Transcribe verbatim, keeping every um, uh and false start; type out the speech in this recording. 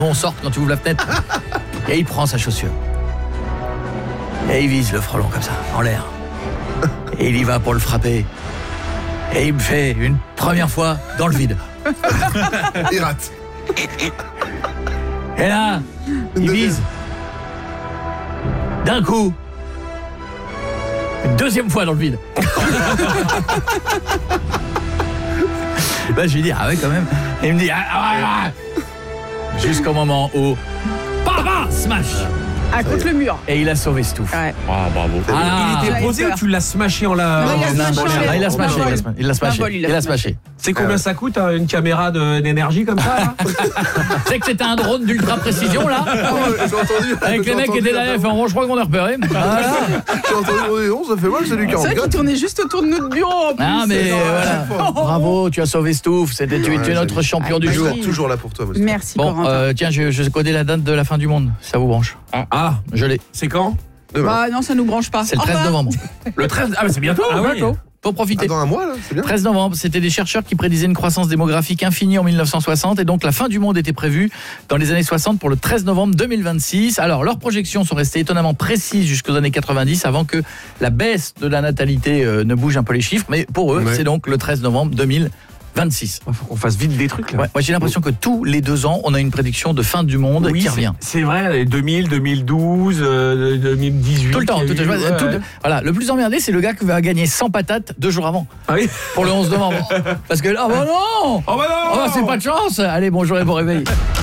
on sort quand tu ouvres la fenêtre. Et il prend sa chaussure. Et il vise le frelon comme ça, en l'air. Et il y va pour le frapper. Et il me fait une première fois dans le vide. Il rate. Et là, il vise. D'un coup. Une deuxième fois dans le vide. Là, je lui dis, ah ouais, quand même. Et il me dit, ah, ah, ah. Jusqu'au moment où, papa, smash. Ah, contre le mur. Et il a sauvé Stouff. Ouais. Ah, bravo. Ah. Il était posé ou tu l'as smashé en la... Non, il a Non, smashé. non, il a smashé, il a smashé, il a smashé, Un vol, il a il a smashé. C'est combien ça coûte, hein, une caméra de- d'énergie comme ça là C'est que c'était un drone d'ultra précision là. J'ai entendu. Avec les mecs qui étaient derrière, enfin, je crois qu'on a repéré. Voilà. J'ai entendu, non, ça fait mal, c'est du C'est vrai qu'il quarante-quatre. tournait juste autour de notre bureau en plus. Ah mais Non, voilà. c'est fort. Bravo, tu as sauvé Stouff. C'était tu, Ouais, tu es notre j'ai- champion Ah, du bah, jour. oui. Toujours là pour toi, Moustapha. Merci, Bon, Corentin. euh, tiens, je, je connais la date de la fin du monde. Ça vous branche? Ah, Je l'ai. c'est quand? Demain. Bah non, ça nous branche pas. C'est le Au treize revoir. novembre. Le treize. Ah, mais c'est bientôt. Ah oui. bientôt. Faut profiter. Ah, dans un mois, là, c'est bien. treize novembre, c'était des chercheurs qui prédisaient une croissance démographique infinie en mille neuf cent soixante et donc la fin du monde était prévue dans les années soixante pour le treize novembre deux mille vingt-six. Alors leurs projections sont restées étonnamment précises jusqu'aux années quatre-vingt-dix avant que la baisse de la natalité euh, ne bouge un peu les chiffres, mais pour eux, Ouais. c'est donc le treize novembre deux mille vingt-six. Il faut qu'on fasse vite des trucs là. Ouais, moi j'ai l'impression que tous les deux ans, on a une prédiction de fin du monde Oui, qui c'est- revient. C'est vrai, deux mille, deux mille douze, euh, deux mille dix-huit. Tout le temps, il y tout, a eu- tout- ouais, tout- ouais. voilà. Le plus emmerdé, c'est le gars qui va gagner cent patates deux jours avant, Ah oui. pour le onze novembre. Parce que là, oh bah non, Oh bah non oh bah c'est pas de chance. Allez, bonjour et bon réveil.